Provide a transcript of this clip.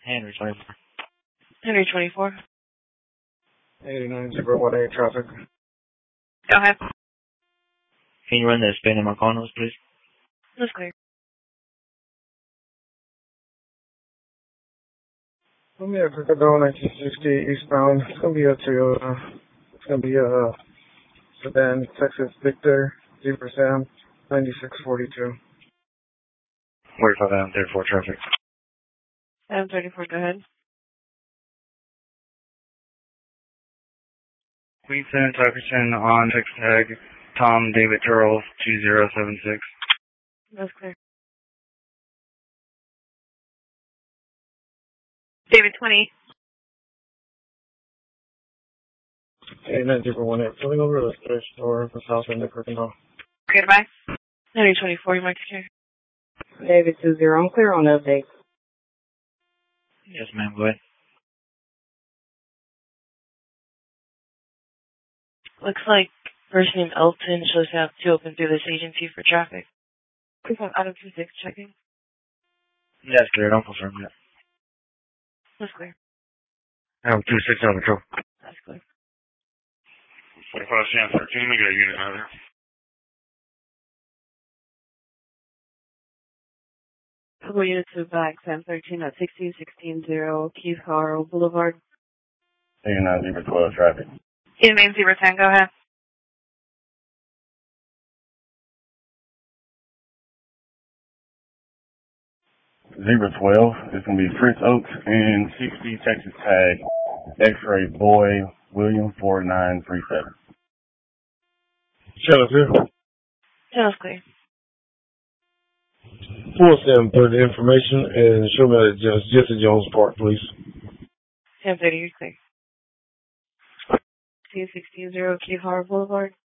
Henry 24. Henry 24. 89-018 traffic. Go ahead. Can you run the spin in Marconos, please? That's clear. Let me Africa Door 1960 eastbound. It's gonna be a Toyota. It's gonna be a sedan, Texas Victor, Zebra Sam, 9642. 45 down 34 traffic. 734, go ahead. Queenston, Tuckerson on text tag, Tom David Charles 2076. That's clear. David 20. 89-018. Pulling over to the thrift store for South End of Kirkendall. Okay, goodbye. Henry 24, you might take care. David 20, I'm clear on update. Yes, ma'am, go ahead. Looks like person named Elton shows to have 2 open through this agency for traffic. Please have Adam 26 checking. That's clear, don't confirm that. That's clear. Adam 26 on patrol. That's clear. 45 Sam 13, we got a unit out there. Couple units to back, Sam 13 at 16160 Keith Harrell Boulevard. 89-012 traffic. He named Zebra 10, go ahead. Zebra 12 is going to be Fritz Oaks and 60 Texas tag, X-ray Boy William 4937. Channel 2. Yeah, that's clear. 47 put the information and show me that Jesse Jones Park, please. Sam 30, you're clear. 260 Keith Harrell Boulevard.